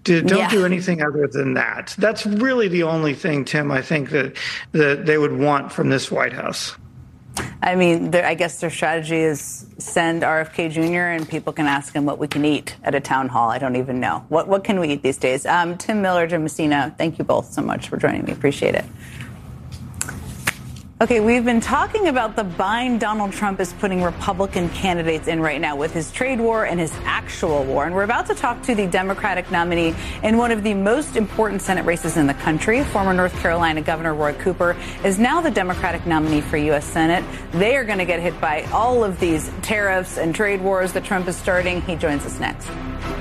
Don't do anything other than that. That's really the only thing, Tim, I think that they would want from this White House. I mean, I guess their strategy is send RFK Jr. and people can ask him what we can eat at a town hall. I don't even know. What can we eat these days? Tim Miller, Jim Messina, thank you both so much for joining me. Appreciate it. Okay, we've been talking about the bind Donald Trump is putting Republican candidates in right now with his trade war and his actual war. And we're about to talk to the Democratic nominee in one of the most important Senate races in the country. Former North Carolina Governor Roy Cooper is now the Democratic nominee for U.S. Senate. They are going to get hit by all of these tariffs and trade wars that Trump is starting. He joins us next.